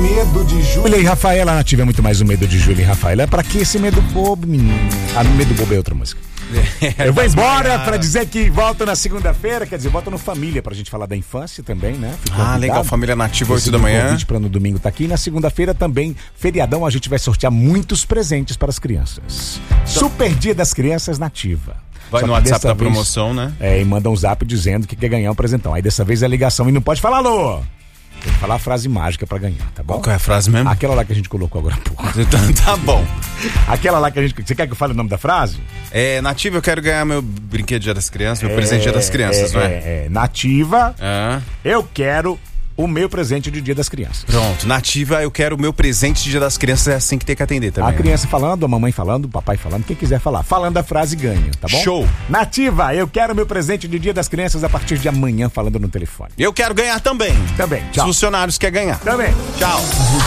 medo de Júlia e Rafaela. A Nativa é muito mais o medo de Júlia e Rafaela. É pra que esse medo bobo, menino? Medo bobo é outra música. Eu vou embora pra dizer que volto na segunda-feira, quer dizer, volto no Família pra gente falar da infância também, né? Legal, Família Nativa, 8 da manhã. Convite pra no domingo tá aqui. E na segunda-feira também, feriadão, a gente vai sortear muitos presentes para as crianças. Super Dia das Crianças Nativa. Vai no WhatsApp da promoção, né? E manda um zap dizendo que quer ganhar um presentão. Aí dessa vez é ligação e não pode falar alô. Tem que falar a frase mágica pra ganhar, tá bom? Qual que é a frase mesmo? Aquela lá que a gente colocou agora há pouco. Tá bom. Aquela lá que a gente... Você quer que eu fale o nome da frase? Nativa, eu quero ganhar meu brinquedo Dia das Crianças, meu presente Dia das Crianças, não é? Nativa, eu quero o meu presente de Dia das Crianças. Pronto, Nativa, eu quero o meu presente de Dia das Crianças, é assim que tem que atender também. A criança falando, a mamãe falando, o papai falando, quem quiser falar. Falando a frase ganha, tá bom? Show! Nativa, eu quero o meu presente de Dia das Crianças a partir de amanhã falando no telefone. Eu quero ganhar também. Também, tchau. Os funcionários querem ganhar. Também. Tchau.